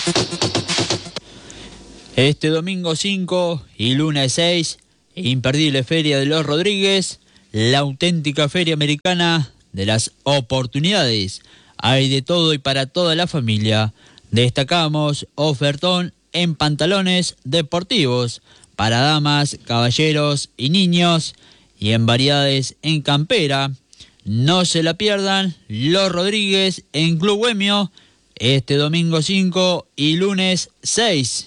Este domingo 5 y lunes 6, imperdible Feria de los Rodríguez, la auténtica feria americana de las oportunidades. Hay de todo y para toda la familia. Destacamos ofertón en pantalones deportivos para damas, caballeros y niños, y en variedades en campera. No se la pierdan, Los Rodríguez en Club Bohemio, este domingo 5 y lunes 6.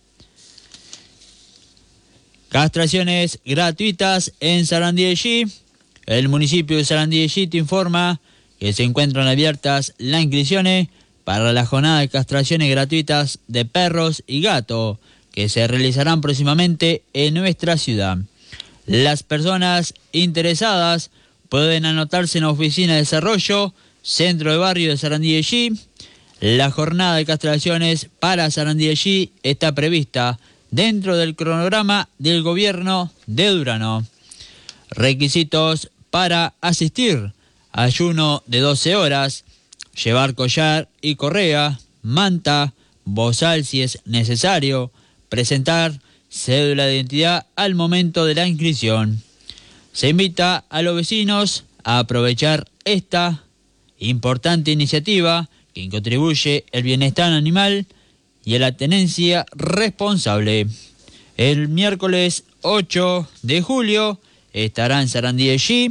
Castraciones gratuitas en Sarandí. El municipio de Sarandí te informa que se encuentran abiertas las inscripciones para la jornada de castraciones gratuitas de perros y gatos que se realizarán próximamente en nuestra ciudad. Las personas interesadas pueden anotarse en la oficina de desarrollo, centro de barrio de Sarandí. La jornada de castraciones para Sarandí está prevista dentro del cronograma del gobierno de Durano. Requisitos para asistir: ayuno de 12 horas, llevar collar y correa, manta, bozal si es necesario, presentar cédula de identidad al momento de la inscripción. Se invita a los vecinos a aprovechar esta importante iniciativa que contribuye al bienestar animal y a la tenencia responsable. El miércoles 8 de julio estará en Sarandí.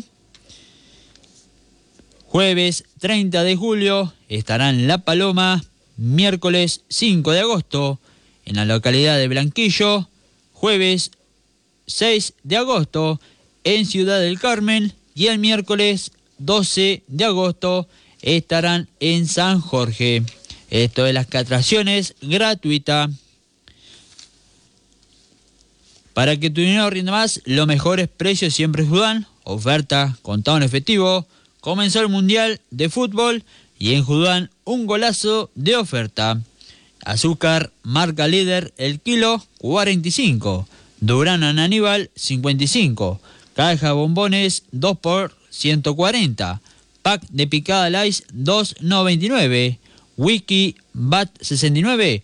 Jueves 30 de julio estará en La Paloma. Miércoles 5 de agosto en la localidad de Blanquillo. Jueves 6 de agosto en Ciudad del Carmen. Y el miércoles 12 de agosto estarán en San Jorge. Esto de las castraciones gratuitas. Para que tu dinero rinda más, los mejores precios siempre Judán. Oferta contado en efectivo. Comenzó el Mundial de Fútbol y en Judán un golazo de oferta. Azúcar marca líder el kilo 45. Durano en Aníbal 55. Caja bombones 2 por 140. Pack de picada Lays 2.99. Wiki Bat 69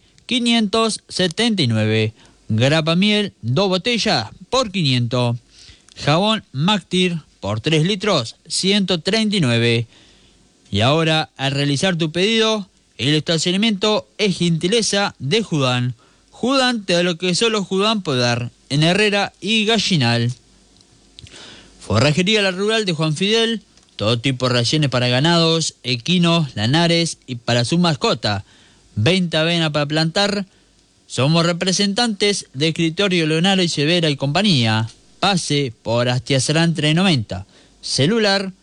579. Grapa miel 2 botellas por 500. Jabón Mactir por 3 litros 139. Y ahora, al realizar tu pedido, el estacionamiento es gentileza de Judán. Judán te da lo que solo Judán puede dar, en Herrera y Gallinal. Forrajería La Rural de Juan Fidel. Todo tipo de raciones para ganados, equinos, lanares y para su mascota. Venta avena para plantar. Somos representantes de Escritorio Leonardo y Severa y compañía. Pase por Astiazarán 390. Celular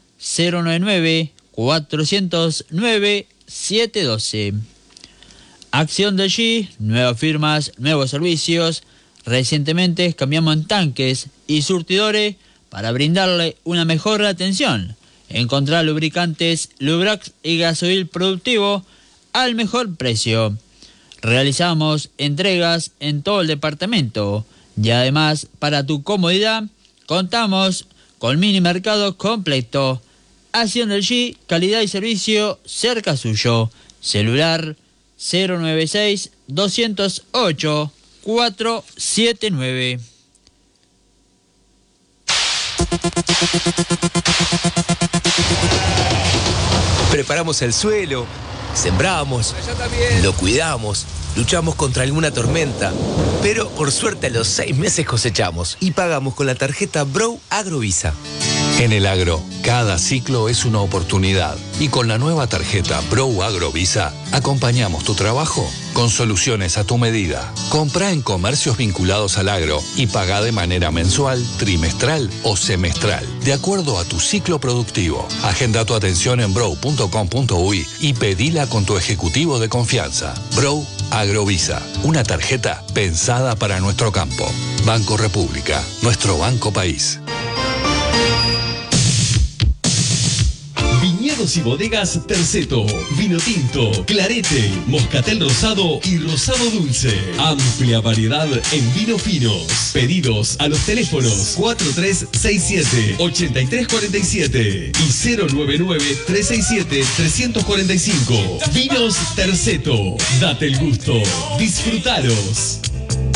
099-409-712. Acción de allí, nuevas firmas, nuevos servicios. Recientemente cambiamos en tanques y surtidores para brindarle una mejor atención. Encontrar lubricantes, Lubrax y gasoil productivo al mejor precio. Realizamos entregas en todo el departamento y además, para tu comodidad, contamos con mini mercado completo. Acción del G, calidad y servicio cerca suyo. Celular 096-208-479. Preparamos el suelo, sembramos, lo cuidamos, luchamos contra alguna tormenta, pero por suerte a los 6 meses cosechamos y pagamos con la tarjeta Bro Agrovisa. En el agro, cada ciclo es una oportunidad y con la nueva tarjeta Bro Agrovisa acompañamos tu trabajo con soluciones a tu medida. Comprá en comercios vinculados al agro y pagá de manera mensual, trimestral o semestral, de acuerdo a tu ciclo productivo. Agenda tu atención en bro.com.uy y pedila con tu ejecutivo de confianza. Bro Agrovisa, una tarjeta pensada para nuestro campo. Banco República, nuestro banco país. Viñedo Viñedos y bodegas Terceto, vino tinto, clarete, moscatel rosado y rosado dulce. Amplia variedad en vinos finos. Pedidos a los teléfonos 4367-8347 y 099-367-345. Vinos Terceto, date el gusto, disfrutalos.